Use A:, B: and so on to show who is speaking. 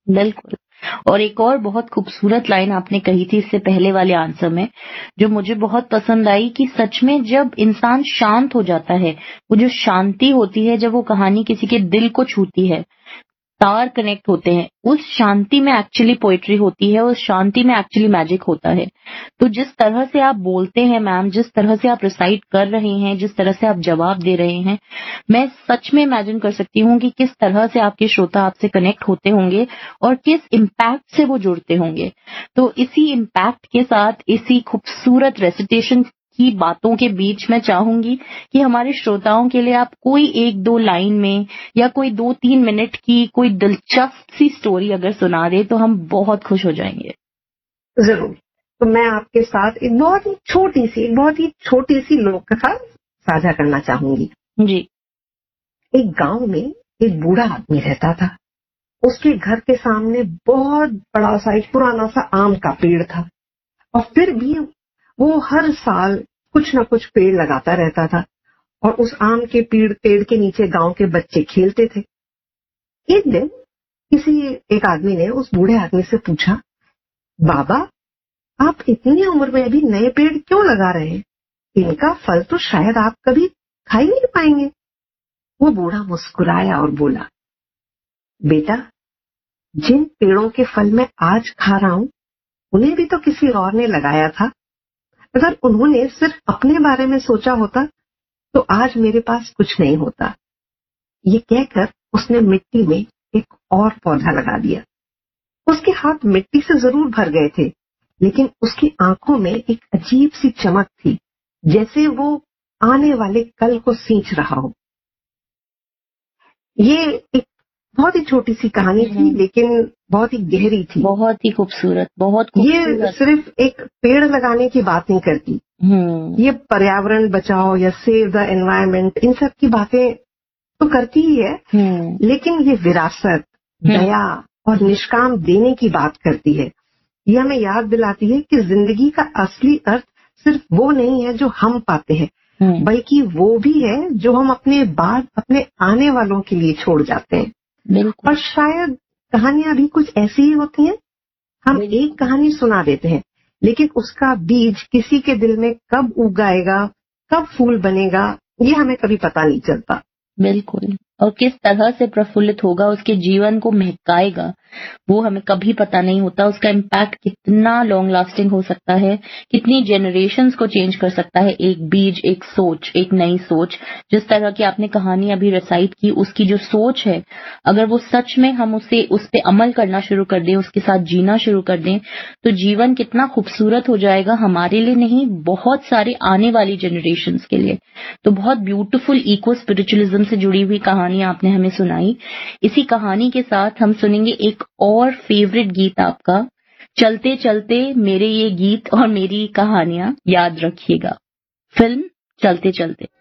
A: बिल्कुल। और एक और बहुत खूबसूरत लाइन आपने कही थी इससे पहले वाले आंसर में, जो मुझे बहुत पसंद आई, कि सच में जब इंसान शांत हो जाता है, वो जो शांति होती है, जब वो कहानी किसी के दिल को छूती है, तार कनेक्ट होते हैं, उस शांति में एक्चुअली पोएट्री होती है, उस शांति में एक्चुअली मैजिक होता है। तो जिस तरह से आप बोलते हैं मैम, जिस तरह से आप रिसाइट कर रहे हैं, जिस तरह से आप जवाब दे रहे हैं, मैं सच में इमेजिन कर सकती हूँ कि किस तरह से आपके श्रोता आपसे कनेक्ट होते होंगे और किस इम्पैक्ट से वो जुड़ते होंगे। तो इसी इम्पैक्ट के साथ, इसी खूबसूरत रेसिटेशन की बातों के बीच, मैं चाहूंगी कि हमारे श्रोताओं के लिए आप कोई 1-2 लाइन में या कोई 2-3 मिनट की कोई दिलचस्प सी स्टोरी अगर सुना दे तो हम बहुत खुश हो जाएंगे।
B: जरूर। तो मैं आपके साथ एक बहुत ही छोटी सी लोक कथा साझा करना चाहूंगी
A: जी।
B: एक गांव में एक बूढ़ा आदमी रहता था। उसके घर के सामने बहुत बड़ा सा एक पुराना सा आम का पेड़ था, और फिर भी वो हर साल कुछ न कुछ पेड़ लगाता रहता था, और उस आम के पेड़ के नीचे गांव के बच्चे खेलते थे। एक दिन किसी एक आदमी ने उस बूढ़े आदमी से पूछा, बाबा, आप इतनी उम्र में भी नए पेड़ क्यों लगा रहे हैं? इनका फल तो शायद आप कभी खा ही नहीं पाएंगे। वो बूढ़ा मुस्कुराया और बोला, बेटा, जिन पेड़ों के फल मैं आज खा रहा हूं, उन्हें भी तो किसी और ने लगाया था। अगर उन्होंने सिर्फ अपने बारे में सोचा होता तो आज मेरे पास कुछ नहीं होता। ये कहकर उसने मिट्टी में एक और पौधा लगा दिया। उसके हाथ मिट्टी से जरूर भर गए थे, लेकिन उसकी आंखों में एक अजीब सी चमक थी, जैसे वो आने वाले कल को सींच रहा हो। ये एक बहुत ही छोटी सी कहानी थी, लेकिन बहुत ही गहरी थी।
A: बहुत ही खूबसूरत, बहुत खूबसूरत।
B: ये सिर्फ एक पेड़ लगाने की बात नहीं करती, ये पर्यावरण बचाओ या सेव द एनवायरनमेंट, इन सब की बातें तो करती ही है, लेकिन ये विरासत, दया और निष्काम देने की बात करती है। ये हमें याद दिलाती है कि जिंदगी का असली अर्थ सिर्फ वो नहीं है जो हम पाते हैं, बल्कि वो भी है जो हम अपने बाद अपने आने वालों के लिए छोड़ जाते हैं। और शायद कहानियां भी कुछ ऐसी ही होती हैं। हम एक कहानी सुना देते हैं, लेकिन उसका बीज किसी के दिल में कब उगाएगा, कब फूल बनेगा, ये हमें कभी पता नहीं चलता।
A: बिल्कुल। और किस तरह से प्रफुल्लित होगा, उसके जीवन को महकाएगा, वो हमें कभी पता नहीं होता। उसका इम्पैक्ट कितना लॉन्ग लास्टिंग हो सकता है, कितनी जनरेशंस को चेंज कर सकता है। एक बीज, एक सोच, एक नई सोच, जिस तरह की आपने कहानी अभी रिसाइट की, उसकी जो सोच है, अगर वो सच में हम उस पे अमल करना शुरू कर दें, उसके साथ जीना शुरू कर दें, तो जीवन कितना खूबसूरत हो जाएगा, हमारे लिए नहीं, बहुत सारे आने वाली जनरेशंस के लिए। तो बहुत ब्यूटीफुल इको स्पिरिचुअलिज्म से जुड़ी हुई कहानी आपने हमें सुनाई। इसी कहानी के साथ हम सुनेंगे एक और फेवरेट गीत आपका, चलते चलते मेरे ये गीत और मेरी कहानियां याद रखिएगा, फिल्म चलते चलते।